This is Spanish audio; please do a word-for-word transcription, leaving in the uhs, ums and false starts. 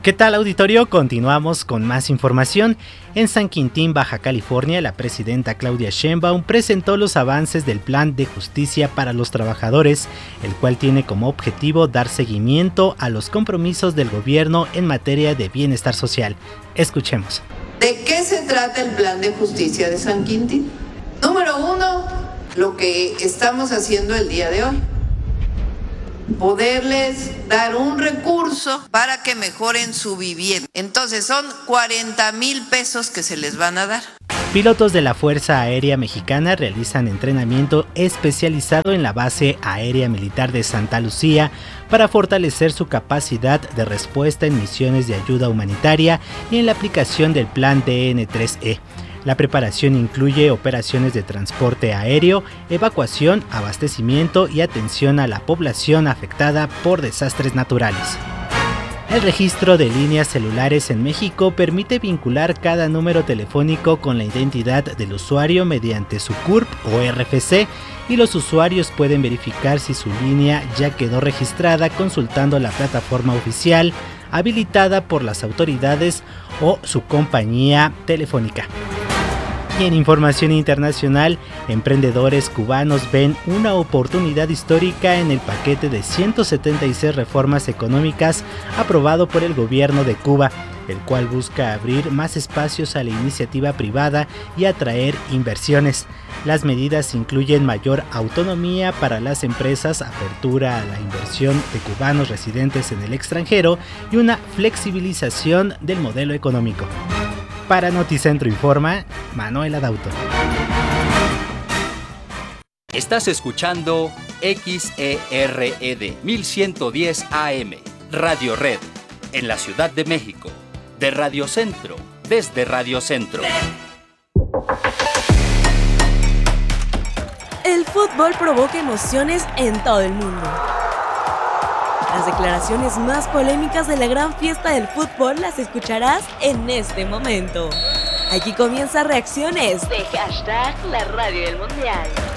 ¿Qué tal, auditorio? Continuamos con más información. En San Quintín, Baja California, la presidenta Claudia Sheinbaum presentó los avances del Plan de Justicia para los Trabajadores, el cual tiene como objetivo dar seguimiento a los compromisos del gobierno en materia de bienestar social. Escuchemos. ¿De qué se trata el Plan de Justicia de San Quintín? Número uno, lo que estamos haciendo el día de hoy. Poderles dar un recurso para que mejoren su vivienda. Entonces son cuarenta mil pesos que se les van a dar. Pilotos de la Fuerza Aérea Mexicana realizan entrenamiento especializado en la Base Aérea Militar de Santa Lucía para fortalecer su capacidad de respuesta en misiones de ayuda humanitaria y en la aplicación del Plan D N tres E. La preparación incluye operaciones de transporte aéreo, evacuación, abastecimiento y atención a la población afectada por desastres naturales. El registro de líneas celulares en México permite vincular cada número telefónico con la identidad del usuario mediante su C U R P o R F C, y los usuarios pueden verificar si su línea ya quedó registrada consultando la plataforma oficial habilitada por las autoridades o su compañía telefónica. Y en información internacional, emprendedores cubanos ven una oportunidad histórica en el paquete de ciento setenta y seis reformas económicas aprobado por el gobierno de Cuba, el cual busca abrir más espacios a la iniciativa privada y atraer inversiones. Las medidas incluyen mayor autonomía para las empresas, apertura a la inversión de cubanos residentes en el extranjero y una flexibilización del modelo económico. Para Noticentro Informa, Manuel Adauto. Estás escuchando X E R E D mil ciento diez A M, Radio Red, en la Ciudad de México, de Radio Centro, desde Radio Centro. El fútbol provoca emociones en todo el mundo. Las declaraciones más polémicas de la gran fiesta del fútbol las escucharás en este momento. Aquí comienza Reacciones de hashtag La Radio del Mundial.